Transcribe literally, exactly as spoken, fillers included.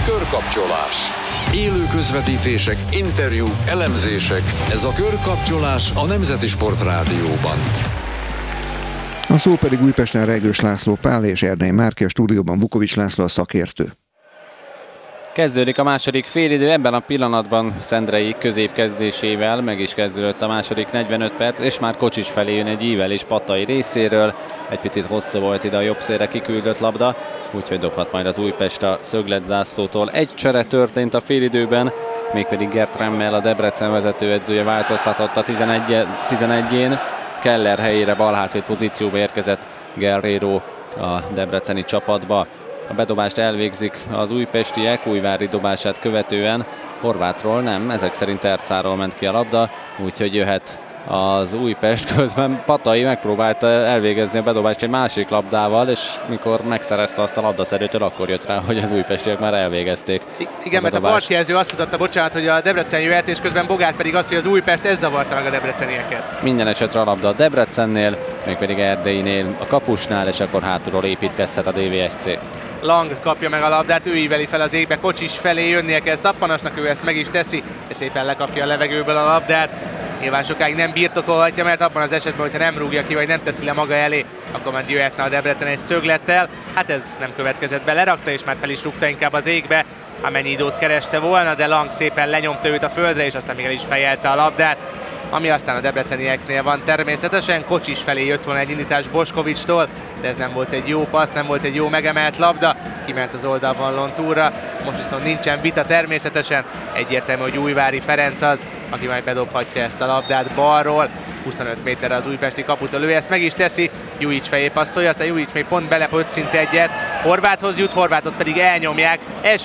Körkapcsolás. Élő közvetítések, interjúk, elemzések. Ez a Körkapcsolás a Nemzeti Sport Rádióban. A szó pedig Újpesten Regős László Pál és Erdei Márki, a stúdióban Vukovics László a szakértő. Kezdődik a második félidő, ebben a pillanatban Szendrei középkezdésével meg is kezdődött a második negyvenöt perc, és már Kocsis felé jön egy ívelés Pattai részéről. Egy picit hosszú volt ide a jobb szélre kiküldött labda, úgyhogy dobhat majd az Újpest a szögletzászlótól. Egy csere történt a félidőben, mégpedig Gert Remmel, a Debrecen vezetőedzője változtatott a tizenegyén. Keller helyére balhátvéd pozícióba érkezett Guerrero a debreceni csapatba. A bedobást elvégzik az újpestiek, Újvári dobását követően. Horvátról nem, ezek szerint Ercáról ment ki a labda, úgyhogy jöhet az Újpest. Közben Pattai megpróbálta elvégezni a bedobást egy másik labdával, és mikor megszerezte azt a labdaszerőtől, akkor jött rá, hogy az újpestiek már elvégezték. I- igen, a mert a partjelző azt mutatta, bocsánat, hogy a Debrecen jöhet, és közben Bogát pedig azt, hogy az Újpest, ez zavarta meg a debrecenieket. Minden esetre a labda a Debrecennél, mégpedig Erdélynél, a kapusnál, és akkor hátulról építkezhet a dé vé es cé. Lang kapja meg a labdát, ő íveli fel az égbe, Kocsis felé jönnie kell Szappanasnak, ő ezt meg is teszi, és szépen lekapja a levegőből a labdát. Nyilván sokáig nem birtokolhatja, mert abban az esetben, hogyha nem rúgja ki, vagy nem teszi le maga elé, akkor már jöhetne a Debrecen egy szöglettel. Hát ez nem következett be, lerakta, és már fel is rúgta inkább az égbe, amennyi időt kereste volna, de Lang szépen lenyomta őt a földre, és aztán még el is fejelte a labdát. Ami aztán a debrecenieknél van természetesen, Kocsis felé jött volna egy indítás Boskovicstól, de ez nem volt egy jó passz, nem volt egy jó megemelt labda, kiment az oldalvonalon túlra, most viszont nincsen vita természetesen, egyértelmű, hogy Újvári Ferenc az, aki majd bedobhatja ezt a labdát balról, huszonöt méterre az újpesti kaputól, ő ezt meg is teszi, Jujic fejé passzolja, aztán Jujic még pont belepöccint egyet, Horváthoz jut, Horvátot pedig elnyomják, első